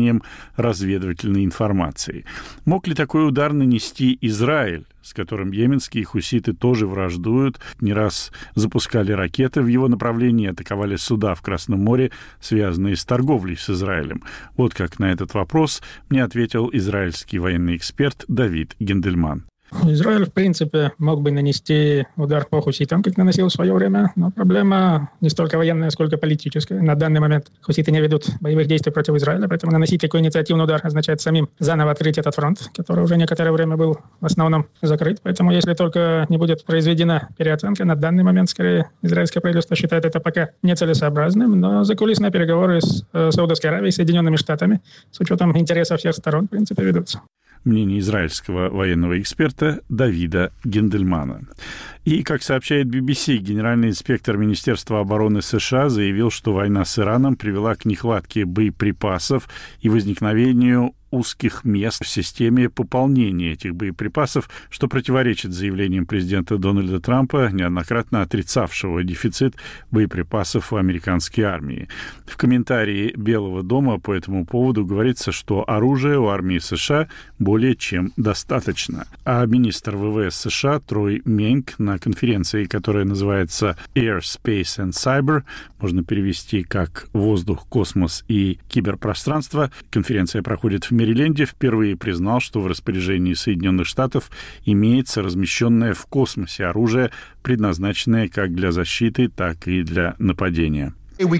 получением разведывательной информации. Мог ли такой удар нанести Израиль, с которым йеменские хуситы тоже враждуют, не раз запускали ракеты в его направлении и атаковали суда в Красном море, связанные с торговлей с Израилем? Вот как на этот вопрос мне ответил израильский военный эксперт Давид Гендельман. Израиль, в принципе, мог бы нанести удар по хуситам, как наносил в свое время, но проблема не столько военная, сколько политическая. На данный момент хуситы не ведут боевых действий против Израиля, поэтому наносить такой инициативный удар означает самим заново открыть этот фронт, который уже некоторое время был в основном закрыт. Поэтому если только не будет произведена переоценка, на данный момент, скорее, израильское правительство считает это пока нецелесообразным, но закулисные переговоры с Саудовской Аравией, Соединенными Штатами, с учетом интересов всех сторон, в принципе, ведутся. Мнение израильского военного эксперта Давида Гендельмана. И, как сообщает BBC, генеральный инспектор Министерства обороны США заявил, что война с Ираном привела к нехватке боеприпасов и возникновению узких мест в системе пополнения этих боеприпасов, что противоречит заявлениям президента Дональда Трампа, неоднократно отрицавшего дефицит боеприпасов в американской армии. В комментарии Белого дома по этому поводу говорится, что оружия у армии США более чем достаточно. А министр ВВС США Трой Менк на конференции, которая называется Air, Space and Cyber, можно перевести как «воздух, космос и киберпространство», конференция проходит в Мэриленде, впервые признал, что в распоряжении Соединенных Штатов имеется размещенное в космосе оружие, предназначенное как для защиты, так и для нападения.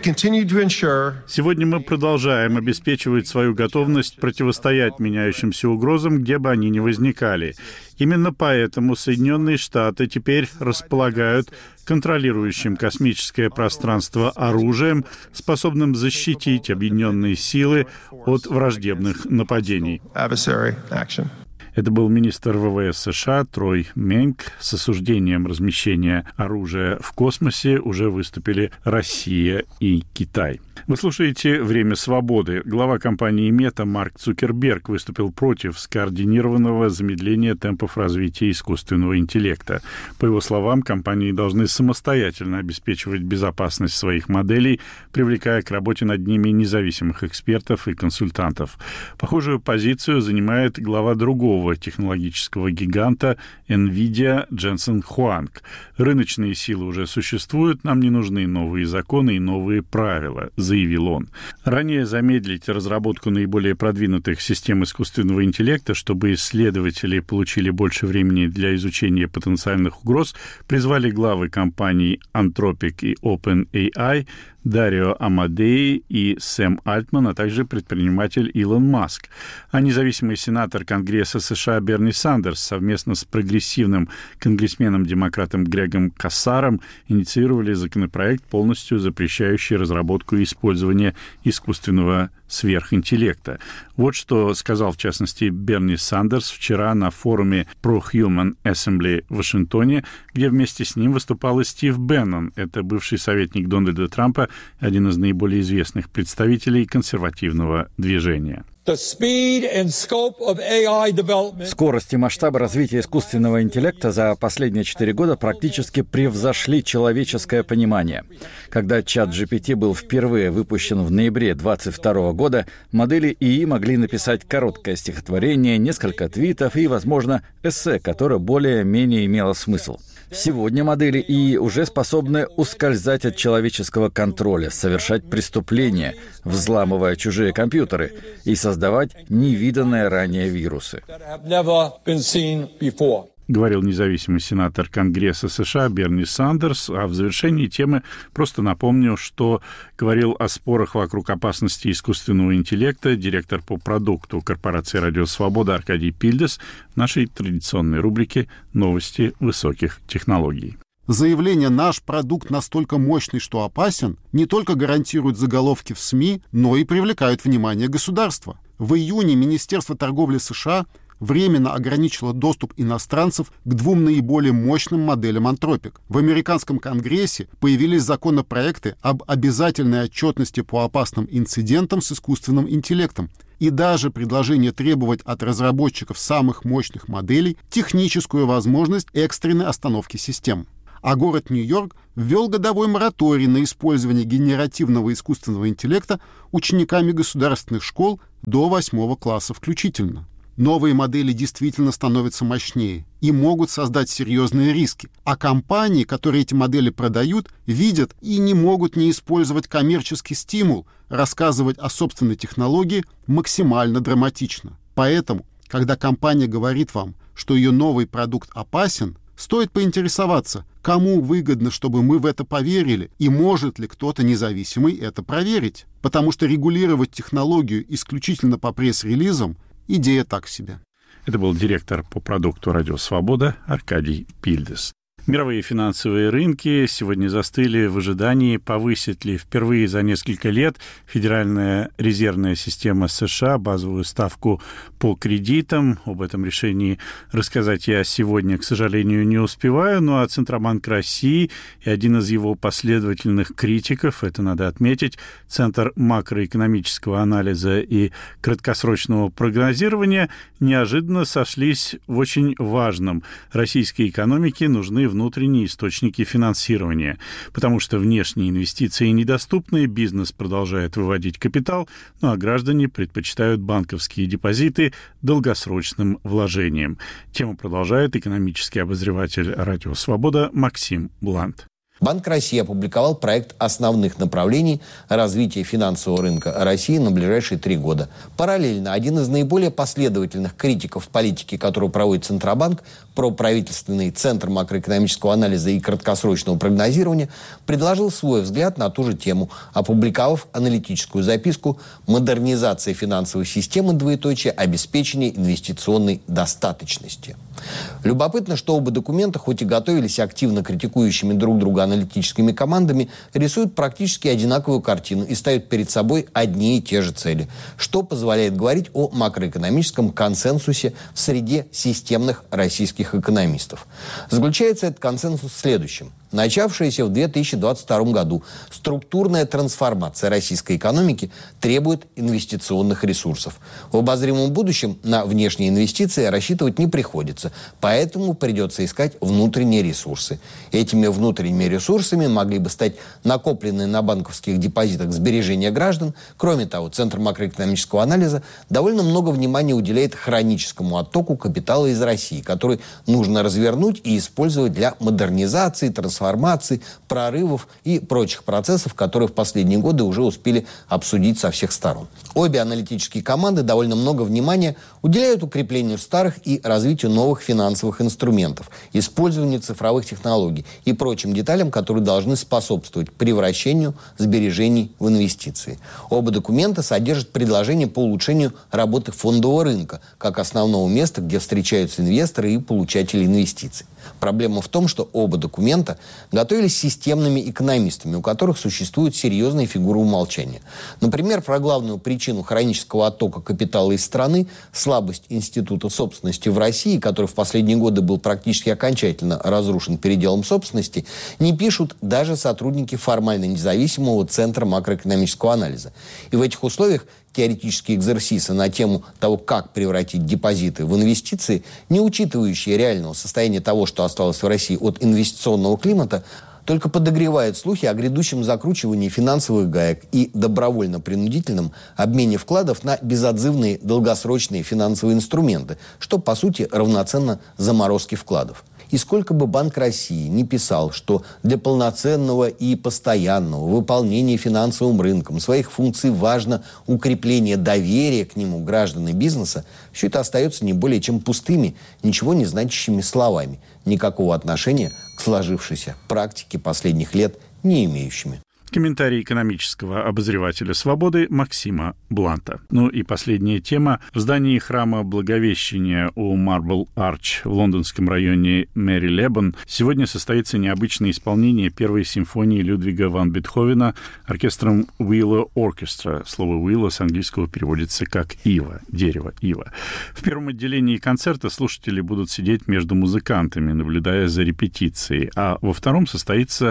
Сегодня мы продолжаем обеспечивать свою готовность противостоять меняющимся угрозам, где бы они ни возникали. Именно поэтому Соединенные Штаты теперь располагают контролирующим космическое пространство оружием, способным защитить объединенные силы от враждебных нападений. Это был министр ВВС США Трой Менк. С осуждением размещения оружия в космосе уже выступили Россия и Китай. Вы слушаете «Время свободы». Глава компании Мета Марк Цукерберг выступил против скоординированного замедления темпов развития искусственного интеллекта. По его словам, компании должны самостоятельно обеспечивать безопасность своих моделей, привлекая к работе над ними независимых экспертов и консультантов. Похожую позицию занимает глава другого технологического гиганта NVIDIA Дженсен Хуанг. Рыночные силы уже существуют, нам не нужны новые законы и новые правила, заявил он. Ранее замедлить разработку наиболее продвинутых систем искусственного интеллекта, чтобы исследователи получили больше времени для изучения потенциальных угроз, призвали главы компаний Anthropic и OpenAI Дарио Амадеи и Сэм Альтман, а также предприниматель Илон Маск. А независимый сенатор Конгресса США Берни Сандерс совместно с прогрессивным конгрессменом-демократом Грегом Кассаром инициировали законопроект, полностью запрещающий разработку и использование искусственного сверхинтеллекта. Вот что сказал, в частности, Берни Сандерс вчера на форуме Pro-Human Assembly в Вашингтоне, где вместе с ним выступал и Стив Беннон. Это бывший советник Дональда Трампа, один из наиболее известных представителей консервативного движения. Скорость и масштаб развития искусственного интеллекта за последние 4 года практически превзошли человеческое понимание. Когда ChatGPT был впервые выпущен в ноябре 2022 года, модели ИИ могли написать короткое стихотворение, несколько твитов и, возможно, эссе, которое более-менее имело смысл. Сегодня модели ИИ уже способны ускользать от человеческого контроля, совершать преступления, взламывая чужие компьютеры и создавать невиданные ранее вирусы. Говорил независимый сенатор Конгресса США Берни Сандерс. А в завершении темы просто напомню, что говорил о спорах вокруг опасности искусственного интеллекта директор по продукту корпорации «Радио Свобода» Аркадий Пильдес в нашей традиционной рубрике «Новости высоких технологий». Заявление «наш продукт настолько мощный, что опасен» не только гарантирует заголовки в СМИ, но и привлекает внимание государства. В июне Министерство торговли США временно ограничила доступ иностранцев к 2 наиболее мощным моделям Anthropic. В американском Конгрессе появились законопроекты об обязательной отчетности по опасным инцидентам с искусственным интеллектом и даже предложение требовать от разработчиков самых мощных моделей техническую возможность экстренной остановки систем. А город Нью-Йорк ввел годовой мораторий на использование генеративного искусственного интеллекта учениками государственных школ до 8 класса включительно. Новые модели действительно становятся мощнее и могут создать серьезные риски. А компании, которые эти модели продают, видят и не могут не использовать коммерческий стимул, рассказывать о собственной технологии максимально драматично. Поэтому, когда компания говорит вам, что ее новый продукт опасен, стоит поинтересоваться, кому выгодно, чтобы мы в это поверили, и может ли кто-то независимый это проверить. Потому что регулировать технологию исключительно по пресс-релизам – идея так себе. Это был директор по продукту «Радио Свобода» Аркадий Пильдес. Мировые финансовые рынки сегодня застыли в ожидании, повысит ли впервые за несколько лет Федеральная резервная система США базовую ставку по кредитам. Об этом решении рассказать я сегодня, к сожалению, не успеваю. Ну а Центробанк России и один из его последовательных критиков, это надо отметить, Центр макроэкономического анализа и краткосрочного прогнозирования, неожиданно сошлись в очень важном. Российской экономике нужны внутренние источники финансирования, потому что внешние инвестиции недоступны, бизнес продолжает выводить капитал, ну а граждане предпочитают банковские депозиты долгосрочным вложениям. Тему продолжает экономический обозреватель «Радио Свобода» Максим Блант. Банк России опубликовал проект основных направлений развития финансового рынка России на ближайшие 3 года. Параллельно один из наиболее последовательных критиков политики, которую проводит Центробанк, проправительственный Центр макроэкономического анализа и краткосрочного прогнозирования, предложил свой взгляд на ту же тему, опубликовав аналитическую записку «Модернизация финансовой системы, обеспечение инвестиционной достаточности». Любопытно, что оба документа, хоть и готовились активно критикующими друг друга аналитическими командами, рисуют практически одинаковую картину и ставят перед собой одни и те же цели, что позволяет говорить о макроэкономическом консенсусе в среде системных российских экономистов. Заключается этот консенсус в следующем. Начавшаяся в 2022 году структурная трансформация российской экономики требует инвестиционных ресурсов. В обозримом будущем на внешние инвестиции рассчитывать не приходится, поэтому придется искать внутренние ресурсы. Этими внутренними ресурсами могли бы стать накопленные на банковских депозитах сбережения граждан. Кроме того, Центр макроэкономического анализа довольно много внимания уделяет хроническому оттоку капитала из России, который нужно развернуть и использовать для модернизации, трансформации, прорывов и прочих процессов, которые в последние годы уже успели обсудить со всех сторон. Обе аналитические команды довольно много внимания уделяют укреплению старых и развитию новых финансовых инструментов, использованию цифровых технологий и прочим деталям, которые должны способствовать превращению сбережений в инвестиции. Оба документа содержат предложения по улучшению работы фондового рынка как основного места, где встречаются инвесторы и получатели инвестиций. Проблема в том, что оба документа готовились системными экономистами, у которых существуют серьезные фигуры умолчания. Например, про главную причину хронического оттока капитала из страны – слабость института собственности в России, который в последние годы был практически окончательно разрушен переделом собственности, не пишут даже сотрудники формально независимого Центра макроэкономического анализа. И в этих условиях теоретические экзерсисы на тему того, как превратить депозиты в инвестиции, не учитывающие реального состояния того, что осталось в России от инвестиционного климата, только подогревают слухи о грядущем закручивании финансовых гаек и добровольно-принудительном обмене вкладов на безотзывные долгосрочные финансовые инструменты, что, по сути, равноценно заморозке вкладов. И сколько бы Банк России ни писал, что для полноценного и постоянного выполнения финансовым рынком своих функций важно укрепление доверия к нему граждан и бизнеса, все это остается не более чем пустыми, ничего не значащими словами, никакого отношения к сложившейся практике последних лет не имеющими. Комментарий экономического обозревателя «Свободы» Максима Бланта. Ну и последняя тема. В здании храма Благовещения у Marble Arch в лондонском районе Мэри-Лебон сегодня состоится необычное исполнение первой симфонии Людвига ван Бетховена оркестром Willow Orchestra. Слово «Willow» с английского переводится как «ива», дерево, ива. В первом отделении концерта слушатели будут сидеть между музыкантами, наблюдая за репетицией, а во втором состоится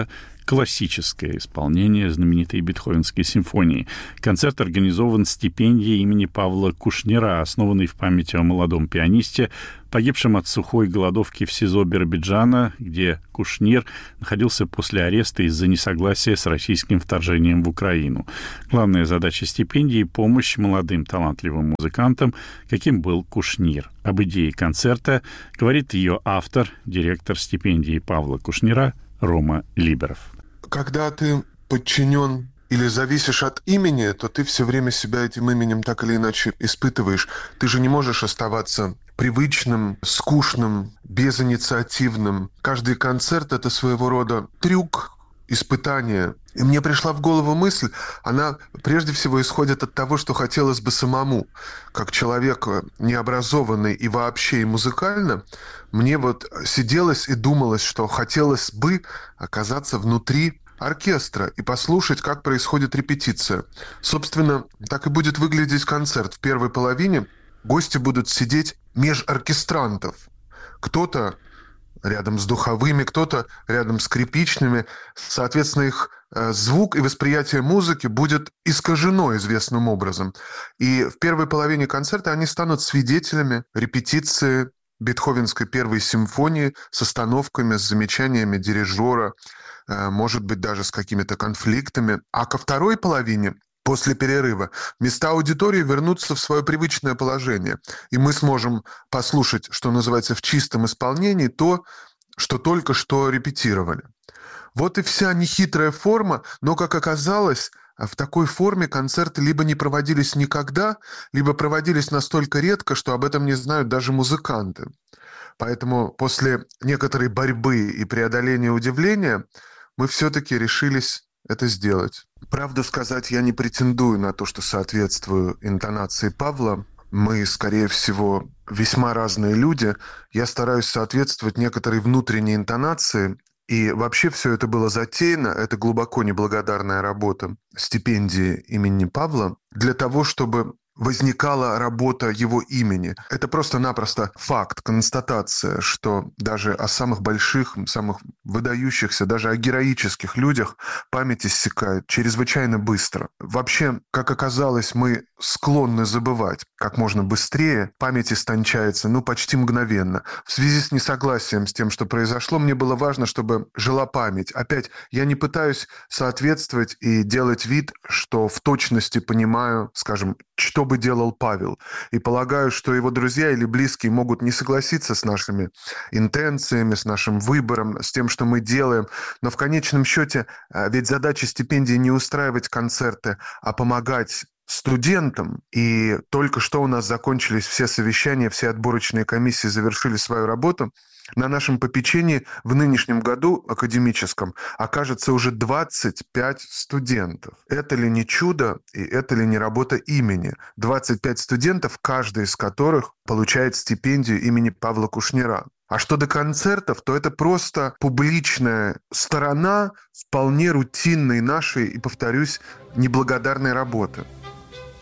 классическое исполнение знаменитой Бетховенской симфонии. Концерт организован стипендией имени Павла Кушнира, основанной в память о молодом пианисте, погибшем от сухой голодовки в СИЗО Биробиджана, где Кушнир находился после ареста из-за несогласия с российским вторжением в Украину. Главная задача стипендии — помощь молодым талантливым музыкантам, каким был Кушнир. Об идее концерта говорит ее автор, директор стипендии Павла Кушнира Рома Либеров. Когда ты подчинен или зависишь от имени, то ты все время себя этим именем так или иначе испытываешь. Ты же не можешь оставаться привычным, скучным, безинициативным. Каждый концерт — это своего рода трюк, испытание. И мне пришла в голову мысль, она прежде всего исходит от того, что хотелось бы самому, как человек необразованный и вообще и музыкально, мне вот сиделось и думалось, что хотелось бы оказаться внутри оркестра и послушать, как происходит репетиция. Собственно, так и будет выглядеть концерт. В первой половине гости будут сидеть меж оркестрантов. Кто-то рядом с духовыми, кто-то рядом с скрипичными. Соответственно, их звук и восприятие музыки будет искажено известным образом. И в первой половине концерта они станут свидетелями репетиции Бетховенской первой симфонии с остановками, с замечаниями дирижера, может быть, даже с какими-то конфликтами. А ко второй половине, после перерыва, места аудитории вернутся в свое привычное положение. И мы сможем послушать, что называется, в чистом исполнении то, что только что репетировали. Вот и вся нехитрая форма, но, как оказалось, в такой форме концерты либо не проводились никогда, либо проводились настолько редко, что об этом не знают даже музыканты. Поэтому после некоторой борьбы и преодоления удивления мы все-таки решились это сделать. Правду сказать, я не претендую на то, что соответствую интонации Павла. Мы, скорее всего, весьма разные люди. Я стараюсь соответствовать некоторой внутренней интонации. И вообще все это было затеяно, это глубоко неблагодарная работа стипендии имени Павла, для того, чтобы возникала работа его имени. Это просто-напросто факт, констатация, что даже о самых больших, самых выдающихся, даже о героических людях память иссякает чрезвычайно быстро. Вообще, как оказалось, мы склонны забывать как можно быстрее. Память истончается, почти мгновенно. В связи с несогласием с тем, что произошло, мне было важно, чтобы жила память. Опять, я не пытаюсь соответствовать и делать вид, что в точности понимаю, скажем, что бы делал Павел. И полагаю, что его друзья или близкие могут не согласиться с нашими интенциями, с нашим выбором, с тем, что мы делаем. Но в конечном счете, ведь задача стипендии не устраивать концерты, а помогать студентам. И только что у нас закончились все совещания, все отборочные комиссии завершили свою работу. На нашем попечении в нынешнем году академическом окажется уже 25 студентов. Это ли не чудо и это ли не работа имени? 25 студентов, каждый из которых получает стипендию имени Павла Кушнира. А что до концертов, то это просто публичная сторона вполне рутинной нашей и, повторюсь, неблагодарной работы.